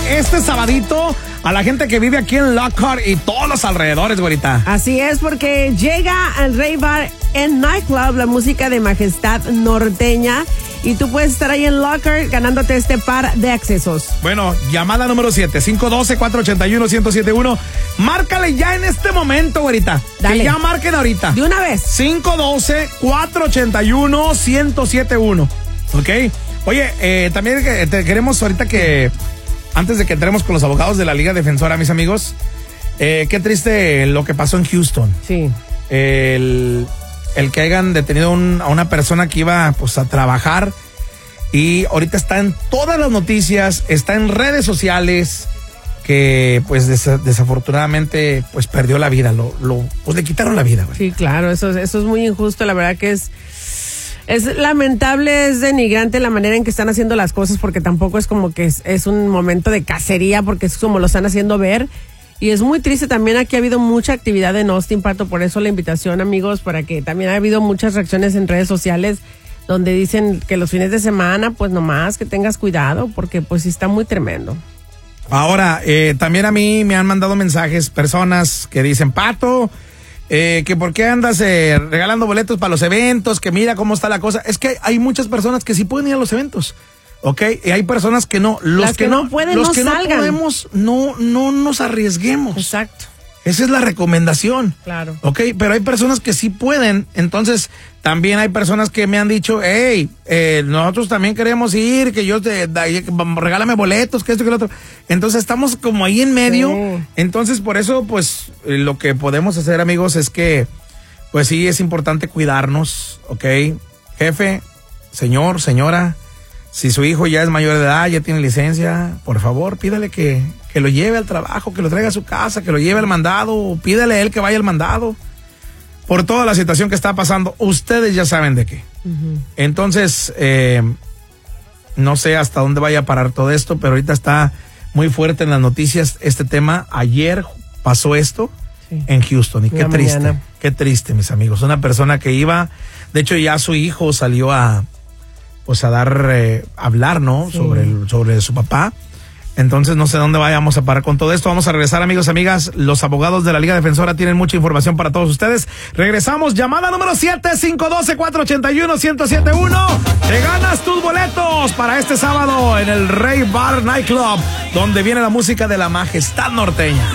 este sabadito a la gente que vive aquí en Lockhart y todos los alrededores, güerita. Así es, porque llega al Rey Bar and Nightclub, la música de Majestad Norteña, y tú puedes estar ahí en Lockhart ganándote este par de accesos. Bueno, llamada número 7, 512-481-1071. Márcale ya en este momento, güerita. Dale. Que ya marquen ahorita. De una vez. 512-481-1071. ¿Ok? Oye, también te queremos ahorita que, antes de que entremos con los abogados de la Liga Defensora, mis amigos, qué triste lo que pasó en Houston. Sí. El que hayan detenido a una persona que iba pues a trabajar y ahorita está en todas las noticias, está en redes sociales, que pues desafortunadamente pues perdió la vida, pues le quitaron la vida, güey. Sí, claro, eso es muy injusto, la verdad que es lamentable, es denigrante la manera en que están haciendo las cosas, porque tampoco es como que es un momento de cacería, porque es como lo están haciendo ver. Y es muy triste también, aquí ha habido mucha actividad en Austin, Pato, por eso la invitación, amigos, para que también ha habido muchas reacciones en redes sociales donde dicen que los fines de semana, pues nomás que tengas cuidado, porque pues sí está muy tremendo. Ahora, también a mí me han mandado mensajes personas que dicen, Pato, que por qué andas regalando boletos para los eventos, que mira cómo está la cosa. Es que hay muchas personas que sí pueden ir a los eventos. Ok, y hay personas que no. Las que no pueden, los no que salgan. no podemos, no nos arriesguemos. Exacto. Esa es la recomendación. Claro. Ok, pero hay personas que sí pueden. Entonces, también hay personas que me han dicho, hey, nosotros también queremos ir, que regálame boletos, que esto, que lo otro. Entonces, estamos como ahí en medio. Sí. Entonces, por eso, pues, lo que podemos hacer, amigos, es que, pues sí, es importante cuidarnos, ok. Jefe, señor, señora, si su hijo ya es mayor de edad, ya tiene licencia, por favor, pídale que lo lleve al trabajo, que lo traiga a su casa, que lo lleve al mandado, pídale a él que vaya al mandado. Por toda la situación que está pasando, ustedes ya saben de qué. Uh-huh. Entonces, no sé hasta dónde vaya a parar todo esto, pero ahorita está muy fuerte en las noticias este tema. Ayer pasó esto en Houston y qué triste, mis amigos. Una persona que iba, de hecho ya su hijo salió a hablar, ¿no? Sí. Sobre su papá. Entonces no sé dónde vayamos a parar con todo esto. Vamos a regresar, amigos, amigas. Los abogados de la Liga Defensora tienen mucha información para todos ustedes. Regresamos. Llamada número 7, 512-481-1071. Te ganas tus boletos para este sábado en el Rey Bar Nightclub, donde viene la música de la Majestad Norteña.